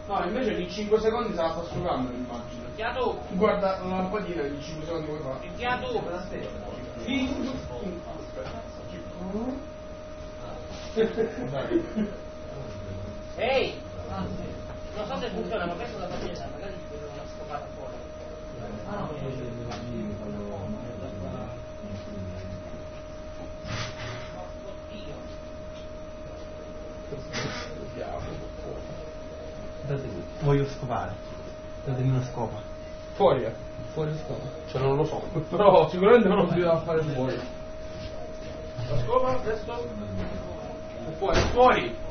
No, invece in 5 secondi se la sta asciugando l'immagine. Picchiato. Guarda la lampadina in 5 secondi come fa. Picchiato. Ehi! Non so se funziona, ma questo da partire, magari vedo una scopata fuori. Voglio scopare. Datemi una scopa. Fuori, Fuori scopa. Cioè non lo so, però sicuramente non lo bisogna fare fuori. La scopa adesso? Fuori, fuori!